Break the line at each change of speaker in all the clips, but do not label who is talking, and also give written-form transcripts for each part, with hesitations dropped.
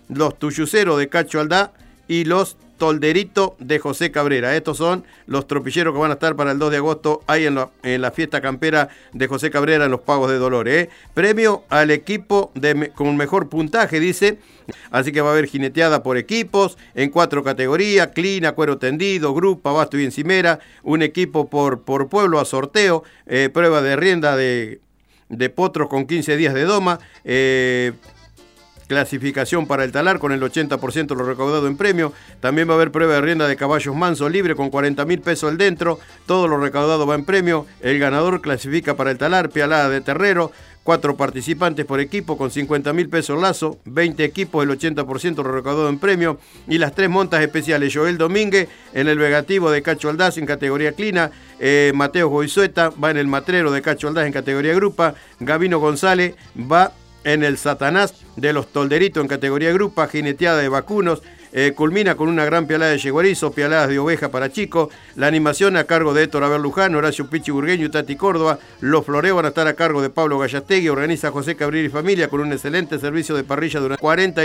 los Tuyuceros de Cacho Aldá y los Tolderito de José Cabrera. Estos son los tropilleros que van a estar para el 2 de agosto ahí en la fiesta campera de José Cabrera en los Pagos de Dolores. Premio al equipo con mejor puntaje, dice. Así que va a haber jineteada por equipos en 4 categorías: clina, cuero tendido, grupa, basto y encimera. Un equipo por pueblo a sorteo. Prueba de rienda de potros con 15 días de doma. Clasificación para el talar con el 80% de lo recaudado en premio. También va a haber prueba de rienda de caballos mansos libre con 40.000 pesos al dentro. Todo lo recaudado va en premio. El ganador clasifica para el talar, pialada de terrero. 4 participantes por equipo con 50.000 pesos el lazo. 20 equipos, el 80% de lo recaudado en premio. Y las 3 montas especiales: Joel Domínguez en el vegativo de Cacho Aldaz en categoría clina. Mateo Goizueta va en el matrero de Cacho Aldaz en categoría grupa. Gabino González va en el Satanás de los Tolderitos en categoría grupa. Jineteada de vacunos. Culmina con una gran pialada de yeguarizo, pialadas de oveja para chicos. La animación a cargo de Héctor Aber Luján, Horacio Pichi Burgueño y Tati Córdoba. Los floreos van a estar a cargo de Pablo Gallastegui. Organiza José Cabrera y familia con un excelente servicio de parrilla durante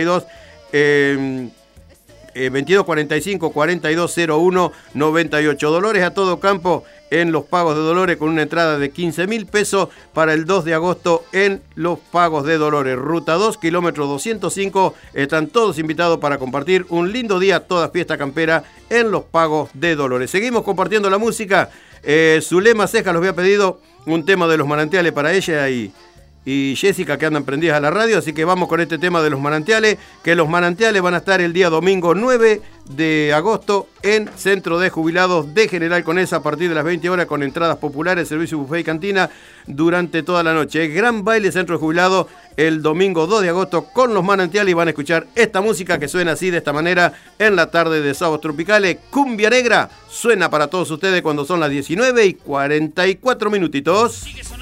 2245 4201 98. Dolores a todo campo en los Pagos de Dolores con una entrada de 15.000 pesos para el 2 de agosto en los Pagos de Dolores. Ruta 2, kilómetro 205. Están todos invitados para compartir un lindo día, toda fiesta campera en los Pagos de Dolores. Seguimos compartiendo la música. Zulema Ceja los había pedido un tema de Los Manantiales para ella y Jessica, que andan prendidas a la radio, así que vamos con este tema de Los Manantiales, que Los Manantiales van a estar el día domingo 9 de agosto en Centro de Jubilados de General Conesa a partir de las 20 horas con entradas populares, servicio buffet y cantina durante toda la noche. Gran baile Centro de Jubilados el domingo 2 de agosto con Los Manantiales, y van a escuchar esta música que suena así, de esta manera, en la tarde de Sábados Tropicales. Cumbia Negra suena para todos ustedes cuando son las 19:44 minutitos.